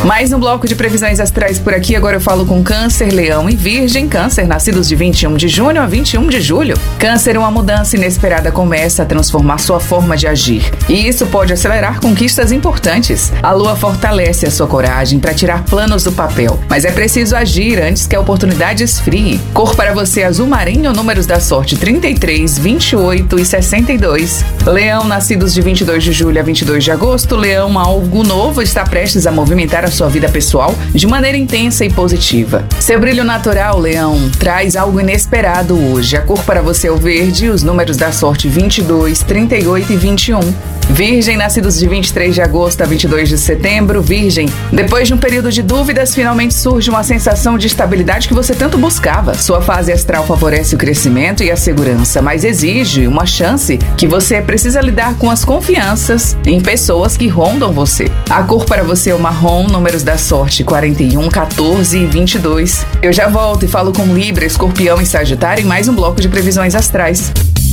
Mais um bloco de previsões astrais por aqui. Agora eu falo com Câncer, Leão e Virgem. Câncer, nascidos de 21 de junho a 21 de julho. Câncer, uma mudança inesperada começa a transformar sua forma de agir. E isso pode acelerar conquistas importantes. A lua fortalece a sua coragem para tirar planos do papel. Mas é preciso agir antes que a oportunidade esfrie. Cor para você azul marinho, números da sorte 33, 28 e 62. Leão, nascidos de 22 de julho a 22 de agosto. Leão, algo novo está prestes a movimentar a sua vida pessoal de maneira intensa e positiva. Seu brilho natural, Leão, traz algo inesperado hoje. A cor para você é o verde, os números da sorte 22, 38 e 21. Virgem, nascidos de 23 de agosto a 22 de setembro. Virgem, depois de um período de dúvidas, finalmente surge uma sensação de estabilidade que você tanto buscava. Sua fase astral favorece o crescimento e a segurança, mas exige uma chance que você precisa lidar com as confianças em pessoas que rondam você. A cor para você é o marrom, números da sorte 41, 14 e 22. Eu já volto e falo com Libra, Escorpião e Sagitário em mais um bloco de previsões astrais.